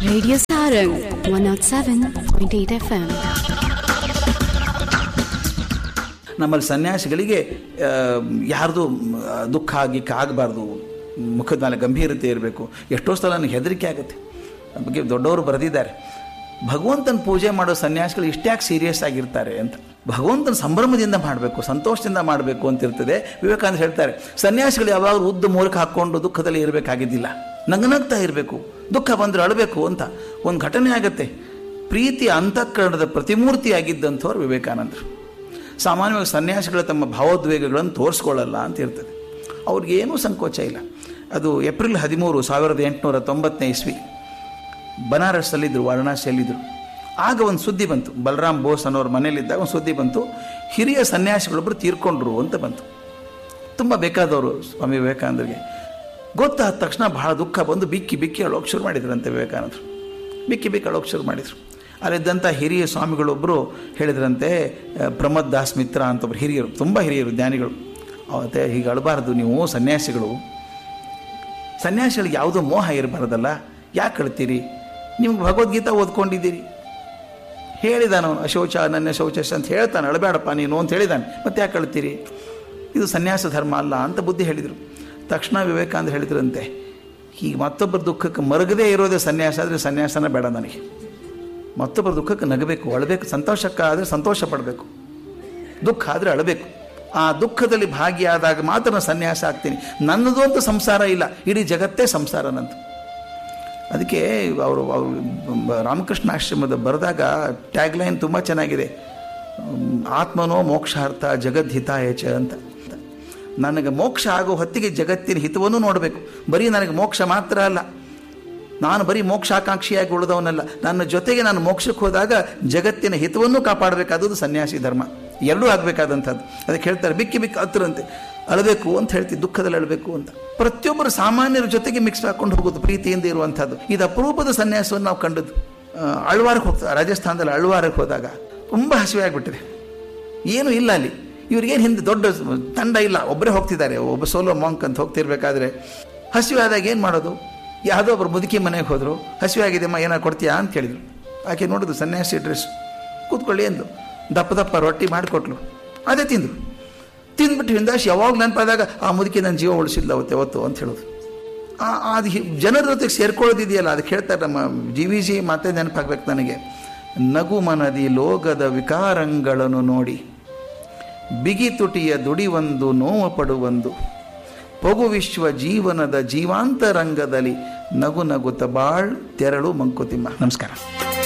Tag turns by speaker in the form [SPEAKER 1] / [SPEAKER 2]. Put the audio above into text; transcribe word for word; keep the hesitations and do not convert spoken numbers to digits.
[SPEAKER 1] Radio Sarang one oh seven point eight F M.
[SPEAKER 2] ನಮ್ಮಲ್ಲಿ ಸನ್ಯಾಸಿಗಳಿಗೆ ಯಾರ್ದು ದುಃಖ ಗಿಕ್ಕ ಆಗಬಾರ್ದು, ಮುಖದ ಮೇಲೆ ಗಂಭೀರತೆ ಇರಬೇಕು. ಎಷ್ಟೋ ಸಲ ನನಗೆ ಹೆದರಿಕೆ ಆಗುತ್ತೆ. ಅದ್ರ ಬಗ್ಗೆ ದೊಡ್ಡವರು ಬರೆದಿದ್ದಾರೆ, ಭಗವಂತನ ಪೂಜೆ ಮಾಡೋ ಸನ್ಯಾಸಿಗಳು ಇಷ್ಟ್ಯಾಕೆ ಸೀರಿಯಸ್ ಆಗಿರ್ತಾರೆ ಅಂತ. ಭಗವಂತನ ಸಂಭ್ರಮದಿಂದ ಮಾಡಬೇಕು, ಸಂತೋಷದಿಂದ ಮಾಡಬೇಕು ಅಂತಿರ್ತದೆ. ವಿವೇಕಾನಂದ ಹೇಳ್ತಾರೆ, ಸನ್ಯಾಸಿಗಳು ಯಾವಾಗಲೂ ಉದ್ದ ಮೂಲಕ ಹಾಕ್ಕೊಂಡು ದುಃಖದಲ್ಲಿ ಇರಬೇಕಾಗಿದ್ದಿಲ್ಲ, ನಗನಗ್ತಾ ಇರಬೇಕು, ದುಃಖ ಬಂದರೆ ಅಳಬೇಕು ಅಂತ. ಒಂದು ಘಟನೆ ಆಗುತ್ತೆ, ಪ್ರೀತಿ ಅಂತಃಕರಣದ ಪ್ರತಿಮೂರ್ತಿ ಆಗಿದ್ದಂಥವ್ರು ವಿವೇಕಾನಂದರು. ಸಾಮಾನ್ಯವಾಗಿ ಸನ್ಯಾಸಿಗಳು ತಮ್ಮ ಭಾವೋದ್ವೇಗಗಳನ್ನು ತೋರಿಸ್ಕೊಳ್ಳಲ್ಲ ಅಂತ ಇರ್ತದೆ, ಅವ್ರಿಗೇನೂ ಸಂಕೋಚ ಇಲ್ಲ. ಅದು ಏಪ್ರಿಲ್ ಹದಿಮೂರು ಸಾವಿರದ ಎಂಟುನೂರ ತೊಂಬತ್ತನೇ ಇಸ್ವಿ, ಬನಾರಸ್ಸಲ್ಲಿದ್ದರು, ವಾರಣಾಸಿಯಲ್ಲಿದ್ದರು. ಆಗ ಒಂದು ಸುದ್ದಿ ಬಂತು, ಬಲರಾಮ್ ಬೋಸ್ ಅನ್ನೋರ ಮನೇಲಿದ್ದಾಗ ಒಂದು ಸುದ್ದಿ ಬಂತು, ಹಿರಿಯ ಸನ್ಯಾಸಿಗಳೊಬ್ಬರು ತೀರ್ಕೊಂಡ್ರು ಅಂತ ಬಂತು. ತುಂಬ ಬೇಕಾದವರು ಸ್ವಾಮಿ ವಿವೇಕಾನಂದರಿಗೆ. ಗೊತ್ತಾದ ತಕ್ಷಣ ಬಹಳ ದುಃಖ ಬಂದು ಬಿಕ್ಕಿ ಬಿಕ್ಕಿ ಅಳೋಕೆ ಶುರು ಮಾಡಿದ್ರಂತೆ ವಿವೇಕಾನಂದರು. ಬಿಕ್ಕಿ ಬಿಕ್ಕಿ ಅಳೋಕೆ ಶುರು ಮಾಡಿದರು. ಅಲ್ಲಿದ್ದಂಥ ಹಿರಿಯ ಸ್ವಾಮಿಗಳೊಬ್ಬರು ಹೇಳಿದ್ರಂತೆ, ಪ್ರಮೋದ್ ದಾಸ್ ಮಿತ್ರ ಅಂತೊಬ್ಬರು ಹಿರಿಯರು, ತುಂಬ ಹಿರಿಯರು, ಜ್ಞಾನಿಗಳು. ಅವತ್ತೆ ಹೀಗೆ ಅಳಬಾರ್ದು ನೀವು ಸನ್ಯಾಸಿಗಳು, ಸನ್ಯಾಸಿಗಳಿಗೆ ಯಾವುದೋ ಮೋಹ ಇರಬಾರ್ದಲ್ಲ, ಯಾಕೆ ಅಳ್ತೀರಿ? ನಿಮ್ಗೆ ಭಗವದ್ಗೀತಾ ಓದ್ಕೊಂಡಿದ್ದೀರಿ. ಹೇಳಿದಾನು ಅಶೌಚ ನನ್ನ ಶೌಚ ಅಂತ ಹೇಳ್ತಾನೆ, ಅಳಬೇಡಪ್ಪ ನೀನು ಅಂತ ಹೇಳಿದಾನೆ, ಮತ್ತೆ ಯಾಕೆ ಅಳ್ತೀರಿ? ಇದು ಸನ್ಯಾಸ ಧರ್ಮ ಅಲ್ಲ ಅಂತ ಬುದ್ಧಿ ಹೇಳಿದರು. ತಕ್ಷಣ ವಿವೇಕಾನಂದ ಹೇಳಿದ್ರಂತೆ, ಹೀಗೆ ಮತ್ತೊಬ್ಬರ ದುಃಖಕ್ಕೆ ಮರಗದೇ ಇರೋದೇ ಸನ್ಯಾಸ ಆದರೆ ಸನ್ಯಾಸನ ಬೇಡ ನನಗೆ. ಮತ್ತೊಬ್ಬರ ದುಃಖಕ್ಕೆ ನಗಬೇಕು, ಅಳಬೇಕು, ಸಂತೋಷಕ್ಕಾದರೆ ಸಂತೋಷ ಪಡಬೇಕು, ದುಃಖ ಆದರೆ ಅಳಬೇಕು. ಆ ದುಃಖದಲ್ಲಿ ಭಾಗಿಯಾದಾಗ ಮಾತ್ರ ನಾನು ಸನ್ಯಾಸ ಆಗ್ತೀನಿ. ನನ್ನದು ಅಂತ ಸಂಸಾರ ಇಲ್ಲ, ಇಡೀ ಜಗತ್ತೇ ಸಂಸಾರ ನಂದು. ಅದಕ್ಕೆ ಅವರು ಅವರು ರಾಮಕೃಷ್ಣ ಆಶ್ರಮದ ಬರೆದಾಗ ಟ್ಯಾಗ್ಲೈನ್ ತುಂಬ ಚೆನ್ನಾಗಿದೆ, ಆತ್ಮನೋ ಮೋಕ್ಷಾರ್ಥ ಜಗದ್ಹಿತಾಯ ಚ ಅಂತ. ನನಗೆ ಮೋಕ್ಷ ಆಗೋ ಹೊತ್ತಿಗೆ ಜಗತ್ತಿನ ಹಿತವನ್ನು ನೋಡಬೇಕು. ಬರೀ ನನಗೆ ಮೋಕ್ಷ ಮಾತ್ರ ಅಲ್ಲ, ನಾನು ಬರೀ ಮೋಕ್ಷಾಕಾಂಕ್ಷಿಯಾಗಿ ಉಳಿದವನಲ್ಲ, ನನ್ನ ಜೊತೆಗೆ ನಾನು ಮೋಕ್ಷಕ್ಕೆ ಹೋದಾಗ ಜಗತ್ತಿನ ಹಿತವನ್ನು ಕಾಪಾಡಬೇಕಾದದ್ದು ಸನ್ಯಾಸಿ ಧರ್ಮ. ಎರಡೂ ಆಗಬೇಕಾದಂಥದ್ದು. ಅದಕ್ಕೆ ಹೇಳ್ತಾರೆ, ಬಿಕ್ಕಿ ಬಿಕ್ಕಿ ಹತ್ತಿರಂತೆ ಅಳಬೇಕು ಅಂತ ಹೇಳ್ತೀವಿ, ದುಃಖದಲ್ಲಿ ಅಳಬೇಕು ಅಂತ. ಪ್ರತಿಯೊಬ್ಬರು ಸಾಮಾನ್ಯರ ಜೊತೆಗೆ ಮಿಕ್ಸ್ ಹಾಕೊಂಡು ಹೋಗೋದು, ಪ್ರೀತಿಯಿಂದ ಇರುವಂಥದ್ದು. ಇದು ಅಪರೂಪದ ಸನ್ಯಾಸವನ್ನು ನಾವು ಕಂಡದ್ದು. ಅಳ್ವಾರಕ್ಕೆ ಹೋಗ್ತಾ ರಾಜಸ್ಥಾನದಲ್ಲಿ ಅಳ್ವಾರಕ್ಕೆ ಹೋದಾಗ ತುಂಬ ಹಸಿವೆ ಆಗಿಬಿಟ್ಟಿದೆ, ಏನೂ ಇಲ್ಲ ಅಲ್ಲಿ. ಇವ್ರಿಗೇನು ಹಿಂದೆ ದೊಡ್ಡ ತಂಡ ಇಲ್ಲ, ಒಬ್ಬರೇ ಹೋಗ್ತಿದ್ದಾರೆ, ಒಬ್ಬ ಸೋಲೋ ಮಾಂಕ್ ಅಂತ ಹೋಗ್ತಿರ್ಬೇಕಾದ್ರೆ ಹಸಿವೆ ಆದಾಗ ಏನು ಮಾಡೋದು? ಯಾವುದೋ ಒಬ್ಬರು ಮುದುಕಿ ಮನೆಗೆ ಹೋದರು, ಹಸಿವೆ ಆಗಿದೆಮ್ಮ ಏನಾರು ಕೊಡ್ತೀಯಾ ಅಂತ ಕೇಳಿದರು. ಆಕೆ ನೋಡೋದು ಸನ್ಯಾಸಿ ಡ್ರೆಸ್, ಕೂತ್ಕೊಳ್ಳಿ ಎಂದು ದಪ್ಪ ದಪ್ಪ ರೊಟ್ಟಿ ಮಾಡಿಕೊಟ್ಲು, ಅದೇ ತಿಂದರು. ತಿಂದ್ಬಿಟ್ಟು ಹಿಂದಾಶಿ ಯಾವಾಗ ನೆನಪಾದಾಗ ಆ ಮುದುಕಿ ನನ್ನ ಜೀವ ಉಳಿಸಿಲ್ಲ ಅವತ್ತು ಯಾವತ್ತು ಅಂತ ಹೇಳೋದು. ಅದು ಜನರ ಜೊತೆಗೆ ಸೇರ್ಕೊಳ್ಳೋದಿದೆಯಲ್ಲ, ಅದಕ್ಕೆ ಹೇಳ್ತಾರೆ ನಮ್ಮ ಜಿ ವಿ ಜಿ ಮಾತೇ ನೆನಪಾಗ್ಬೇಕು ನನಗೆ. ನಗು ಮನದಿ ಲೋಕದ ವಿಕಾರಗಳನ್ನು ನೋಡಿ ಬಿಗಿ ತುಟಿಯ ದುಡಿವೊಂದು ನೋವು ಪಡುವೊಂದು ಪೊಗು ವಿಶ್ವ ಜೀವನದ ಜೀವಾಂತರಂಗದಲ್ಲಿ ನಗು ನಗುತ್ತ ಬಾಳ್ ತೆರಳು ಮಂಕುತಿಮ್ಮ. ನಮಸ್ಕಾರ.